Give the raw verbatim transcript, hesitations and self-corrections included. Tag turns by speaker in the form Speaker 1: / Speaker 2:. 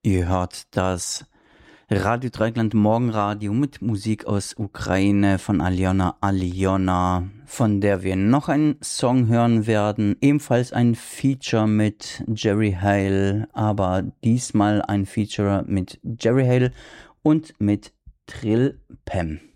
Speaker 1: Ihr hört das Radio Dreieckland Morgenradio mit Musik aus Ukraine von Aljona Aljona, von der wir noch einen Song hören werden. Ebenfalls ein Feature mit Jerry Hale, aber diesmal ein Feature mit Jerry Hale und mit Trill Pem.